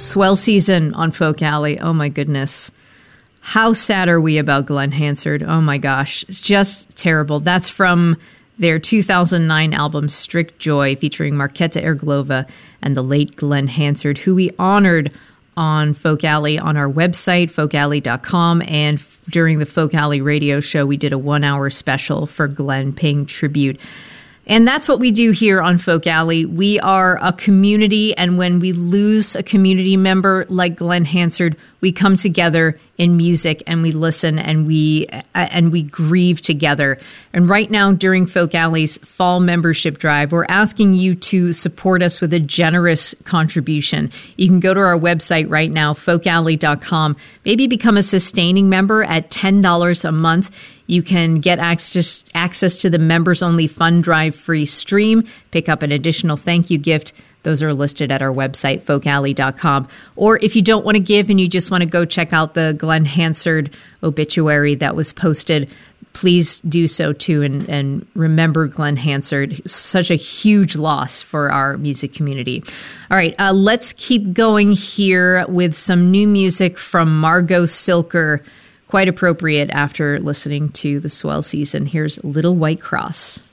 Swell season on Folk Alley. Oh my goodness. How sad are we about Glen Hansard? Oh my gosh. It's just terrible. That's from their 2009 album Strict Joy, featuring Marketa Erglova and the late Glen Hansard, who we honored on Folk Alley on our website, folkalley.com. And during the Folk Alley radio show, we did a 1-hour special for Glen, paying tribute. And that's what we do here on Folk Alley. We are a community, and when we lose a community member like Glen Hansard, we come together in music and we listen and we grieve together. And right now, during Folk Alley's fall membership drive, we're asking you to support us with a generous contribution. You can go to our website right now, folkalley.com. Maybe become a sustaining member at $10 a month. You can get access to the members-only fund drive free stream, pick up an additional thank you gift. Those are listed at our website, folkalley.com. Or if you don't want to give and you just want to go check out the Glen Hansard obituary that was posted, please do so too. And remember Glen Hansard, such a huge loss for our music community. All right, let's keep going here with some new music from Margot Silker. Quite appropriate after listening to the Swell season. Here's Little White Cross.